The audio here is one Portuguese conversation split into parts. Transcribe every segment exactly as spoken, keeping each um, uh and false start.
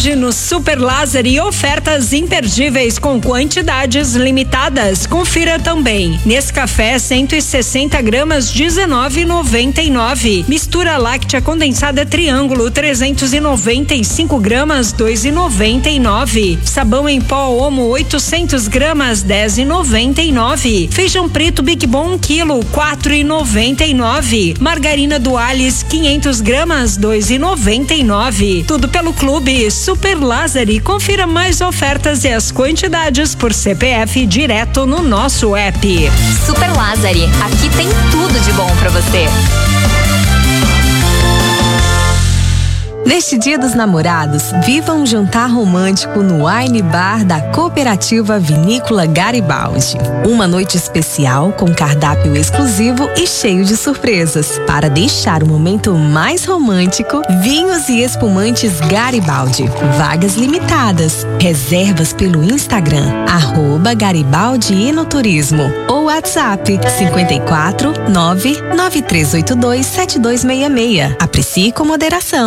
Hoje no Super Lázari, ofertas imperdíveis com quantidades limitadas. Confira também. Nescafé cento e sessenta gramas, dezenove e noventa e nove. Mistura láctea condensada Triângulo trezentos e noventa e cinco gramas, dois e noventa e nove. Sabão em pó Omo oitocentos gramas, dez e noventa e nove. Feijão preto Big Bom um quilo, quatro e noventa e nove. Margarina Dualis quinhentos gramas, dois e noventa e nove. Tudo pelo Clube Super Lázari. Confira mais ofertas e as quantidades por C P F direto no nosso app. Super Lázari, aqui tem tudo de bom pra você. Neste Dia dos Namorados, viva um jantar romântico no Wine Bar da Cooperativa Vinícola Garibaldi. Uma noite especial com cardápio exclusivo e cheio de surpresas. Para deixar o momento mais romântico, vinhos e espumantes Garibaldi. Vagas limitadas. Reservas pelo Instagram, arroba Garibaldi Enoturismo. Ou WhatsApp, cinquenta e quatro, nove nove três oito dois, sete dois seis seis. Aprecie com moderação.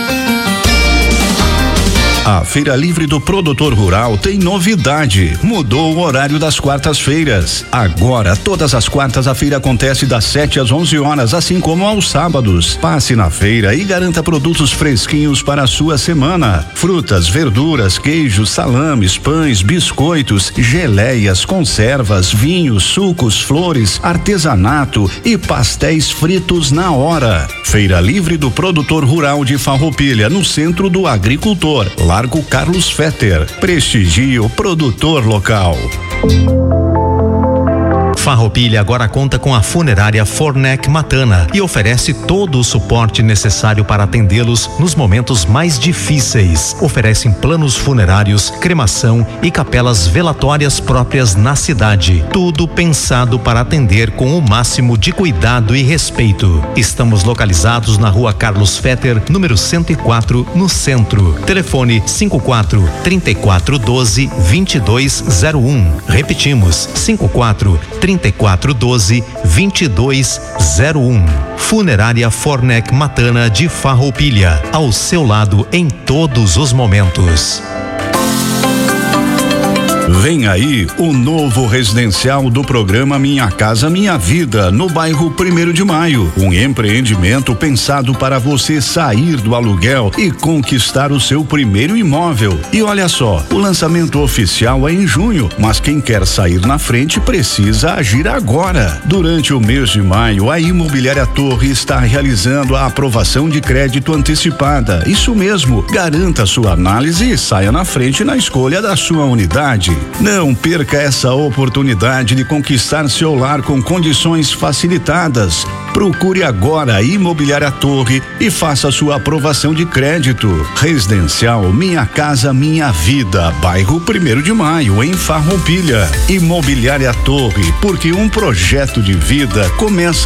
A Feira Livre do Produtor Rural tem novidade. Mudou o horário das quartas-feiras. Agora, todas as quartas, a feira acontece das sete às onze horas, assim como aos sábados. Passe na feira e garanta produtos fresquinhos para a sua semana. Frutas, verduras, queijos, salames, pães, biscoitos, geleias, conservas, vinhos, sucos, flores, artesanato e pastéis fritos na hora. Feira Livre do Produtor Rural de Farroupilha, no centro do agricultor. Largo Carlos Fetter. Prestigie o produtor local. Farroupilha agora conta com a funerária Fornec Matana e oferece todo o suporte necessário para atendê-los nos momentos mais difíceis. Oferecem planos funerários, cremação e capelas velatórias próprias na cidade. Tudo pensado para atender com o máximo de cuidado e respeito. Estamos localizados na Rua Carlos Fetter, número cento e quatro, no centro. Telefone cinco quatro, trinta e quatro, doze, vinte e dois zero um. Repetimos, cinco quatro, trinta e quatro, doze, vinte e dois zero um. Funerária Fornec Matana de Farroupilha, ao seu lado em todos os momentos. Vem aí o novo residencial do programa Minha Casa Minha Vida, no bairro Primeiro de Maio. Um empreendimento pensado para você sair do aluguel e conquistar o seu primeiro imóvel. E olha só, o lançamento oficial é em junho, mas quem quer sair na frente precisa agir agora. Durante o mês de maio, a Imobiliária Torre está realizando a aprovação de crédito antecipada. Isso mesmo, garanta sua análise e saia na frente na escolha da sua unidade. Não perca essa oportunidade de conquistar seu lar com condições facilitadas. Procure agora a Imobiliária Torre e faça sua aprovação de crédito. Residencial Minha Casa Minha Vida, bairro Primeiro de Maio, em Farroupilha. Imobiliária Torre, porque um projeto de vida começa